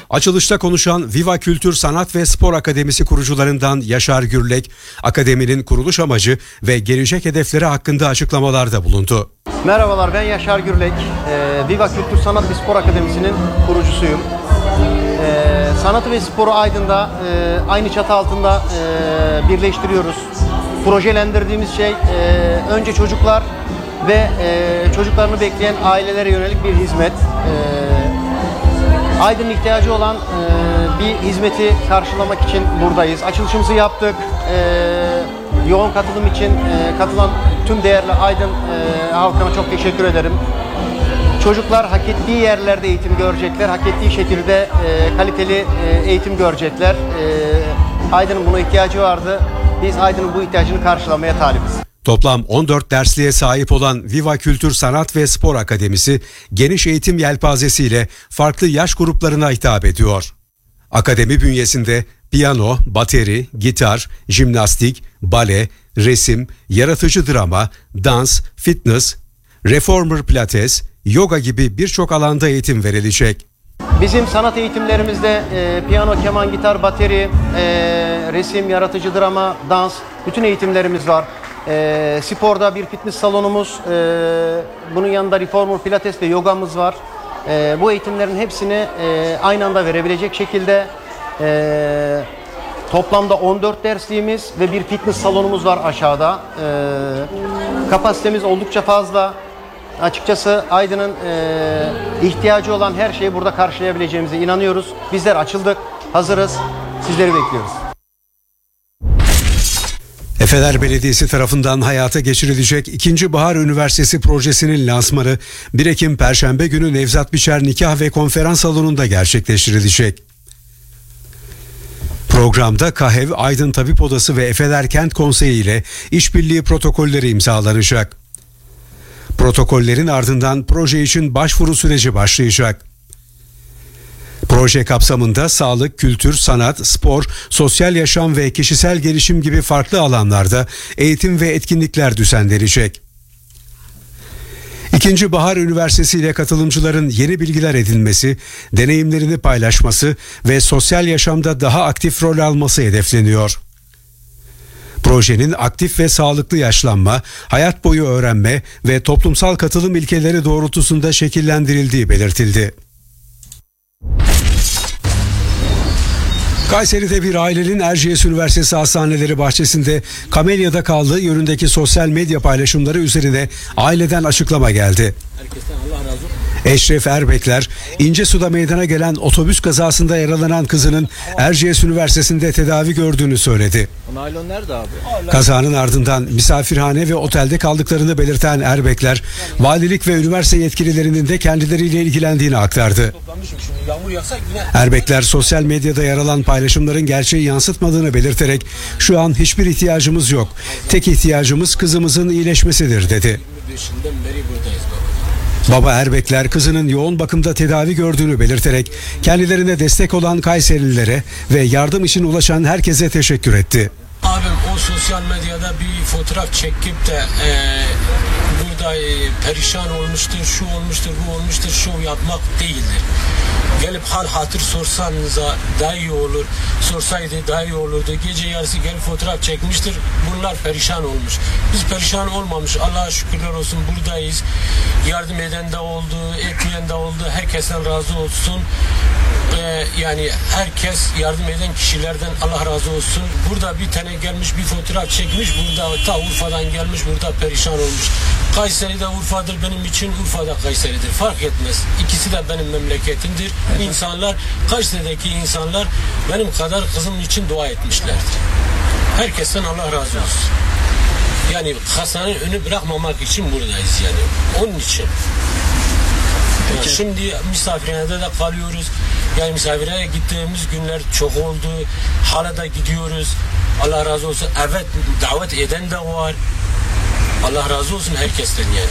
Açılışta konuşan Viva Kültür Sanat ve Spor Akademisi kurucularından Yaşar Gürlek, akademinin kuruluş amacı ve gelecek hedefleri hakkında açıklamalarda bulundu. Merhabalar, ben Yaşar Gürlek. Viva Kültür Sanat ve Spor Akademisi'nin kurucusuyum. Sanatı ve sporu Aydın'da aynı çatı altında birleştiriyoruz. Projelendirdiğimiz şey önce çocuklar ve çocuklarını bekleyen ailelere yönelik bir hizmet. Aydın'ın ihtiyacı olan bir hizmeti karşılamak için buradayız. Açılışımızı yaptık. Yoğun katılım için katılan tüm değerli Aydın halkına çok teşekkür ederim. Çocuklar hak ettiği yerlerde eğitim görecekler, hak ettiği şekilde kaliteli eğitim görecekler. Aydın'ın buna ihtiyacı vardı. Biz Aydın'ın bu ihtiyacını karşılamaya talibiz. Toplam 14 dersliğe sahip olan Viva Kültür Sanat ve Spor Akademisi, geniş eğitim yelpazesiyle farklı yaş gruplarına hitap ediyor. Akademi bünyesinde piyano, bateri, gitar, jimnastik, bale, resim, yaratıcı drama, dans, fitness, reformer pilates, yoga gibi birçok alanda eğitim verilecek. Bizim sanat eğitimlerimizde piyano, keman, gitar, bateri, resim, yaratıcı drama, dans, bütün eğitimlerimiz var. Sporda bir fitness salonumuz, bunun yanında reformer pilates ve yogamız var. Bu eğitimlerin hepsini aynı anda verebilecek şekilde toplamda 14 dersliğimiz ve bir fitness salonumuz var aşağıda. Kapasitemiz oldukça fazla. Açıkçası Aydın'ın ihtiyacı olan her şeyi burada karşılayabileceğimize inanıyoruz. Bizler açıldık, hazırız, sizleri bekliyoruz. Efeler Belediyesi tarafından hayata geçirilecek 2. Bahar Üniversitesi projesinin lansmanı 1 Ekim Perşembe günü Nevzat Biçer Nikah ve Konferans Salonu'nda gerçekleştirilecek. Programda KAHEV, Aydın Tabip Odası ve Efeler Kent Konseyi ile işbirliği protokolleri imzalanacak. Protokollerin ardından proje için başvuru süreci başlayacak. Proje kapsamında sağlık, kültür, sanat, spor, sosyal yaşam ve kişisel gelişim gibi farklı alanlarda eğitim ve etkinlikler düzenlenecek. 2. Bahar Üniversitesi ile katılımcıların yeni bilgiler edinmesi, deneyimlerini paylaşması ve sosyal yaşamda daha aktif rol alması hedefleniyor. Projenin aktif ve sağlıklı yaşlanma, hayat boyu öğrenme ve toplumsal katılım ilkeleri doğrultusunda şekillendirildiği belirtildi. Kayseri'de bir ailenin Erciyes Üniversitesi Hastaneleri bahçesinde kamelyada kaldığı yönündeki sosyal medya paylaşımları üzerine aileden açıklama geldi. Herkesten Allah razı olsun. Eşref Erbekler, İncesu'da meydana gelen otobüs kazasında yaralanan kızının Erciyes Üniversitesi'nde tedavi gördüğünü söyledi. Naylon nerede abi? Kazanın ardından misafirhane ve otelde kaldıklarını belirten Erbekler, valilik ve üniversite yetkililerinin de kendileriyle ilgilendiğini aktardı. Erbekler sosyal medyada yer alan paylaşımların gerçeği yansıtmadığını belirterek şu an hiçbir ihtiyacımız yok. Tek ihtiyacımız kızımızın iyileşmesidir dedi. Baba Erbekler kızının yoğun bakımda tedavi gördüğünü belirterek kendilerine destek olan Kayserililere ve yardım için ulaşan herkese teşekkür etti. Abim o sosyal medyada bir fotoğraf çekip de burada perişan olmuştur, şu olmuştur, bu olmuştur, şov yapmak değildir. Gelip hal hatır sorsanız daha iyi olur, sorsaydı daha iyi olurdu. Gece yarısı gelip fotoğraf çekmiştir, bunlar perişan olmuş. Biz perişan olmamış, Allah'a şükürler olsun buradayız. Yardım eden de oldu, etmeyen de oldu, herkesten razı olsun. Yani herkes yardım eden kişilerden Allah razı olsun. Burada bir tane gelmiş bir fotoğraf çekmiş, burada ta Urfa'dan gelmiş, burada perişan olmuş. Kayseri'de Urfa'dır benim için, Urfa'da Kayseri'dir, fark etmez. İkisi de benim memleketimdir. İnsanlar, Kayseri'deki insanlar benim kadar kızım için dua etmişlerdir. Herkesten Allah razı olsun. Yani hastanenin önü bırakmamak için buradayız yani. Onun için. Yani şimdi misafirhanede de kalıyoruz. Yani misafirhaneye gittiğimiz günler çok oldu. Hala da gidiyoruz. Allah razı olsun. Evet, davet eden de var. Allah razı olsun herkesten yani.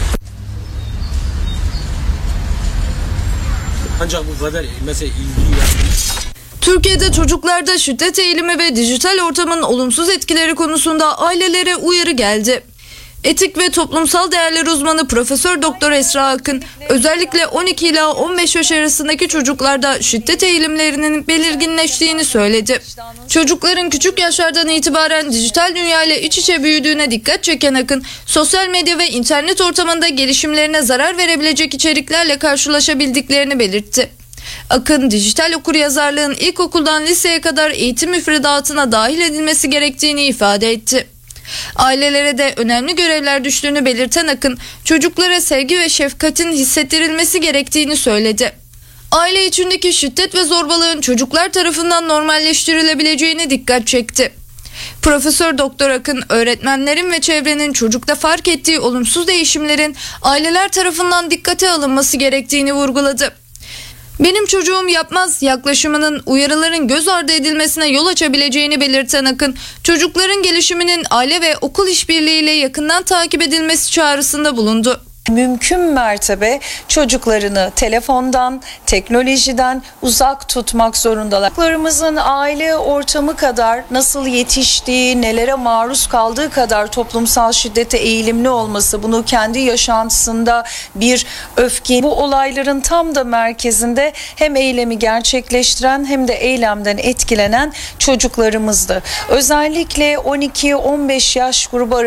Ancak bu kadar mesela ilgi yani. Türkiye'de çocuklarda şiddet eğilimi ve dijital ortamın olumsuz etkileri konusunda ailelere uyarı geldi. Etik ve toplumsal değerler uzmanı Profesör Doktor Esra Akın, özellikle 12 ila 15 yaş arasındaki çocuklarda şiddet eğilimlerinin belirginleştiğini söyledi. Çocukların küçük yaşlardan itibaren dijital dünya ile iç içe büyüdüğüne dikkat çeken Akın, sosyal medya ve internet ortamında gelişimlerine zarar verebilecek içeriklerle karşılaşabildiklerini belirtti. Akın, dijital okuryazarlığın ilkokuldan liseye kadar eğitim müfredatına dahil edilmesi gerektiğini ifade etti. Ailelere de önemli görevler düştüğünü belirten Akın, çocuklara sevgi ve şefkatin hissettirilmesi gerektiğini söyledi. Aile içindeki şiddet ve zorbalığın çocuklar tarafından normalleştirilebileceğine dikkat çekti. Profesör Doktor Akın, öğretmenlerin ve çevrenin çocukta fark ettiği olumsuz değişimlerin aileler tarafından dikkate alınması gerektiğini vurguladı. "Benim çocuğum yapmaz" yaklaşımının uyarıların göz ardı edilmesine yol açabileceğini belirten Akın, çocukların gelişiminin aile ve okul işbirliğiyle yakından takip edilmesi çağrısında bulundu. Mümkün mertebe çocuklarını telefondan, teknolojiden uzak tutmak zorundalar. Çocuklarımızın aile ortamı kadar nasıl yetiştiği, nelere maruz kaldığı kadar toplumsal şiddete eğilimli olması, bunu kendi yaşantısında bir öfke, bu olayların tam da merkezinde hem eylemi gerçekleştiren hem de eylemden etkilenen çocuklarımızdı. Özellikle 12-15 yaş grubu